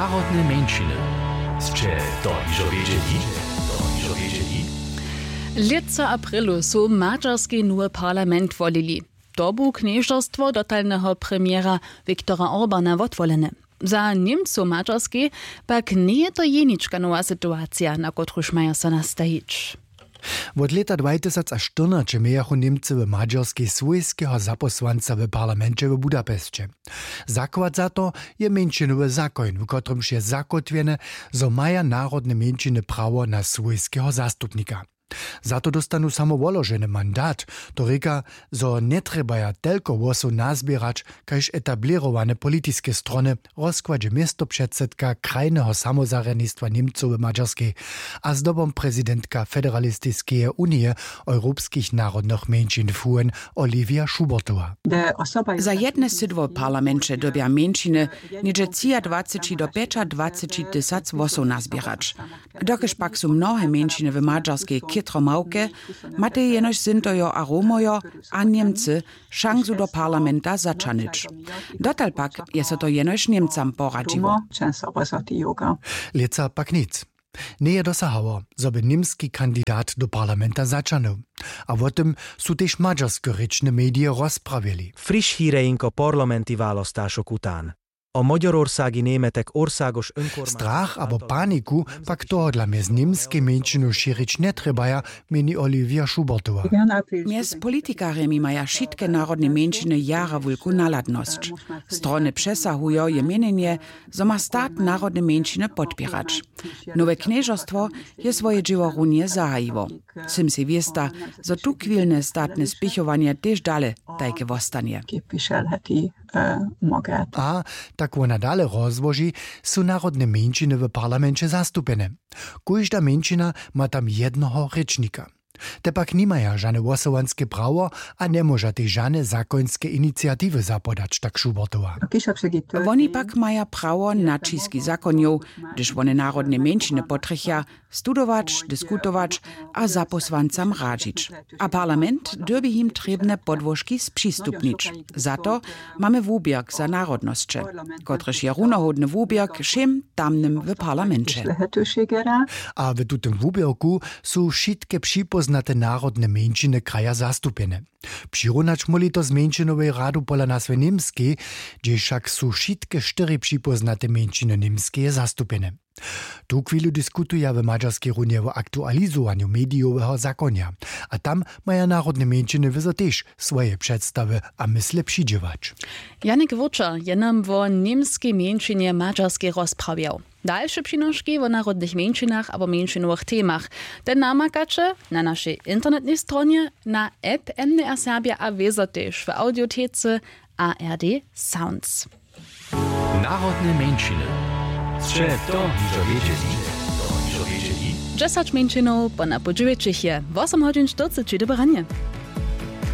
Narodne menšiny. Ste to ižo wiedzieli? Lica aprilu su mađarski nowy parlament volili. To bu knieżerstwo dotalnego premiera Viktora Orbana wotwolene. Za Niemcu mađarski pak nie je to jenička nowa sytuacja, na kotruž maja se nastajić. Od leta 2014 mijachu Niemcy w mađarskiej swojskiego zaposłanca w parlamencie w Budapestie. Zakład za to je menšinowy zakon, w którym je zakotwiene, że maja narodne menšiny prawo na swojskiego zastupnika. Za to dostanu samowoloženy mandat, to reka, że nie trebaja tylko głosu nazbierać, kaž etablirowane politiskie strony rozkładzie miastoprzedsedka krajnego samozarennictwa Niemców w Mađarskiej, a zdobom prezydentka Federalistycznej Unii Europejskich Narodnych Menšin FUN Olivia Schubertowa. Za jedne sydło w parlamencie dobia menšiny niedzie 23 do 25 tysac głosów nazbierać. Dokež pak su mnohe menšiny w Mađarskiej Tromauke, Matej jenož Sintojo a Romojo a Niemcy šansu do parlamenta začanič. Dotal pak je se to jenož Niemcam poradziło. Lica pak nic. Nie je dosahało, żeby niemski kandidat do parlamenta začanil. A o tym su też mađarsko-rečne medije rozpravili. Friss híreink a parlamenti választások után. A magyarországi németek országos önkormányzat... Strach abo paniku pak tohodla mez niemskie menšinu širič ne trebaja, meni Olivia Schubertowa. Mez politikaremi maja šitke narodne menšiny jara vulku naladnosć. Strony przesahujo je menenie, zo ma stat narodne menšiny podpierać. Nowe knieżostwo je swoje dzieło runie zahajiwo. Sym si wiesta, zo tu kwilne statne spichowanie też dale tajke wostanie. A tak ona dale rozłoži, su narodne menšiny w parlamencie zastupene. Każda menšina ma tam jednoho rečnika. Te pak nimaja žane głosovanské prawo, a nie może też żadne zakońskie inicjatywy zapodać, tak Schubertowa. Oni pak maja prawo na čiski zakonjów, gdyż one narodne menšiny potrechja studować, diskutować a zaposłancam radzić. A parlament derby im trebne podłożki sprzystupnić. Za to mamy wubierg za narodnosće, kotrež je runohodny wubierg všem tamnym w parlamencie. A w tutem wubiergu su wszystkie przypoznate narodne menšiny kraja zastupene. Přirunać moli to z menšinowej radu pola nazwy niemskiej, gdzie však su wszystkie 4 przypoznate menšiny niemskie zastupene. Tu chwilę dyskutuje w mađarskiej runie o aktualizowaniu mediowego zakonia, a tam mają narodne menšiny wyzo też swoje przedstawy a mysle przydziewać. Janek Wučer je nam o niemskiej menšinie mađarskiej rozprawiał. Dalsze przynoszki o narodnych menšinach albo menšinowych temach. Ten namakacze na naszej internetnej stronie, na app NDR Serbia a wezo też w audiotece ARD Sounds. Narodne menšiny. Ste to ižo wiedzieli? 10 menšinov po napočuječich je 8 hodin 40 do branje.